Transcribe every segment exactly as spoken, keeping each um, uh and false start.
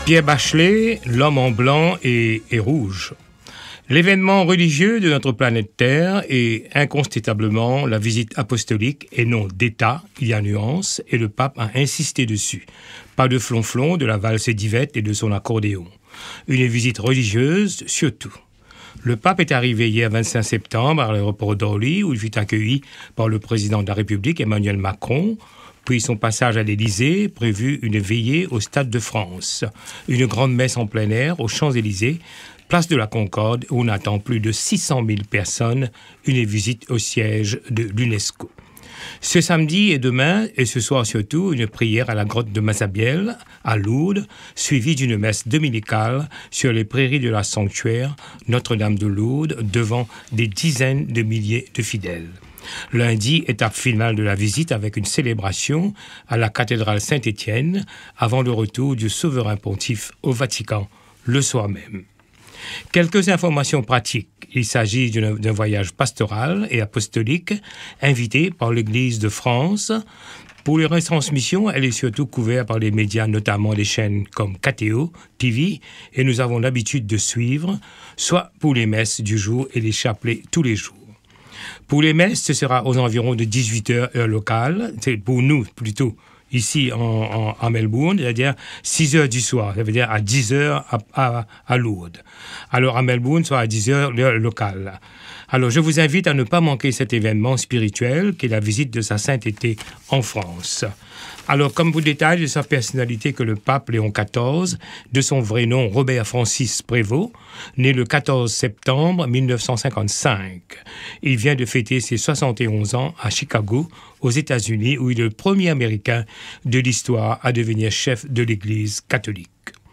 Pierre Bachelet, l'homme en blanc et, et rouge. L'événement religieux de notre planète Terre est incontestablement la visite apostolique et non d'État, il y a nuance, et le pape a insisté dessus. Pas de flonflon, de la valse d'Yvette et de son accordéon. Une visite religieuse surtout. Le pape est arrivé hier vingt-cinq septembre à l'aéroport d'Orly où il fut accueilli par le président de la République Emmanuel Macron. Puis son passage à l'Élysée, prévu une veillée au Stade de France. Une grande messe en plein air aux Champs-Élysées, place de la Concorde, où on attend plus de six cent mille personnes, une visite au siège de l'UNESCO. Ce samedi et demain, et ce soir surtout, une prière à la grotte de Massabielle, à Lourdes, suivie d'une messe dominicale sur les prairies de la sanctuaire Notre-Dame de Lourdes, devant des dizaines de milliers de fidèles. Lundi, étape finale de la visite avec une célébration à la cathédrale Saint-Étienne avant le retour du souverain pontife au Vatican le soir même. Quelques informations pratiques. Il s'agit d'un, d'un voyage pastoral et apostolique invité par l'Église de France. Pour les retransmissions, elle est surtout couverte par les médias, notamment les chaînes comme K T O T V, et nous avons l'habitude de suivre, soit pour les messes du jour et les chapelets tous les jours. Pour les messes, ce sera aux environs de dix-huit heures, heure locale. C'est pour nous, plutôt, ici en, en, en Melbourne, c'est-à-dire six heures du soir. Ça veut dire à dix heures à, à, à Lourdes. Alors, à Melbourne, soit à dix heures, l'heure locale. Alors, je vous invite à ne pas manquer cet événement spirituel qui est la visite de sa sainteté en France. Alors, comme vous détaille de sa personnalité que le pape Léon quatorze, de son vrai nom Robert Francis Prévost, né le quatorze septembre mille neuf cent cinquante-cinq. Il vient de fêter ses soixante et onze ans à Chicago, aux États-Unis, où il est le premier Américain de l'histoire à devenir chef de l'Église catholique.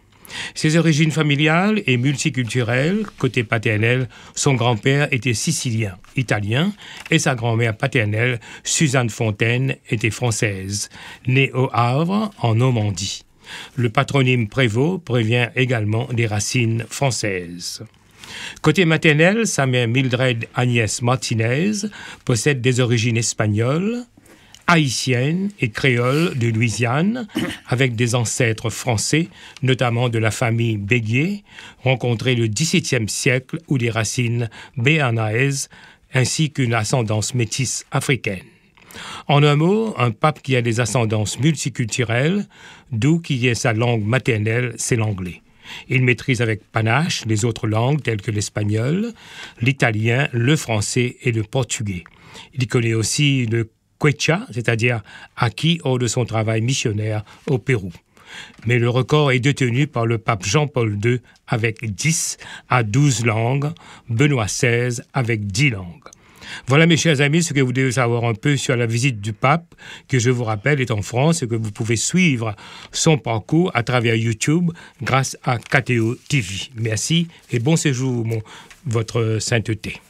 Ses origines familiales et multiculturelles, côté paternel, son grand-père était sicilien, italien, et sa grand-mère paternelle, Suzanne Fontaine, était française, née au Havre, en Normandie. Le patronyme Prévost provient également des racines françaises. Côté maternel, sa mère Mildred Agnès Martinez possède des origines espagnoles, haïtienne et créole de Louisiane, avec des ancêtres français, notamment de la famille Béguier, rencontrée le dix-septième siècle, ou des racines béarnaises, ainsi qu'une ascendance métisse africaine. En un mot, un pape qui a des ascendances multiculturelles, d'où qui est sa langue maternelle, c'est l'anglais. Il maîtrise avec panache les autres langues telles que l'espagnol, l'italien, le français et le portugais. Il connaît aussi le Quechua, c'est-à-dire acquis hors de son travail missionnaire au Pérou. Mais le record est détenu par le pape Jean-Paul deux avec dix à douze langues, Benoît seize avec dix langues. Voilà, mes chers amis, ce que vous devez savoir un peu sur la visite du pape, que je vous rappelle est en France et que vous pouvez suivre son parcours à travers YouTube grâce à K T O T V. Merci et bon séjour, mon, votre sainteté.